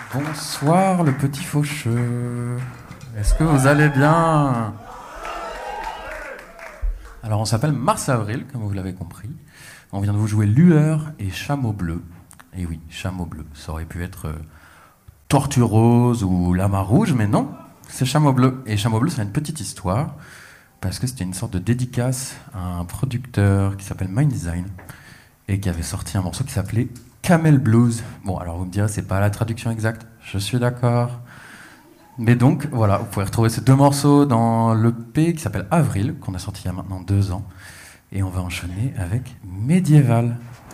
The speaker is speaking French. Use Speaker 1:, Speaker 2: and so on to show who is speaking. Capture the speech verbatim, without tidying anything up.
Speaker 1: Bonsoir le petit faucheux. Est-ce que vous allez bien? Alors on s'appelle Mars Avril, comme vous l'avez compris. On vient de vous jouer Lueur et Chameau Bleu. Et oui, Chameau Bleu. Ça aurait pu être euh, Tortue Rose ou Lama Rouge, mais non, c'est Chameau Bleu. Et Chameau Bleu, c'est une petite histoire, parce que c'était une sorte de dédicace à un producteur qui s'appelle Mind Design, et qui avait sorti un morceau qui s'appelait Camel Blues. Bon, alors vous me direz, c'est pas la traduction exacte, je suis d'accord. Mais donc, voilà, vous pouvez retrouver ces deux morceaux dans l'E P qui s'appelle Avril, qu'on a sorti il y a maintenant deux ans. Et on va enchaîner avec Médiéval.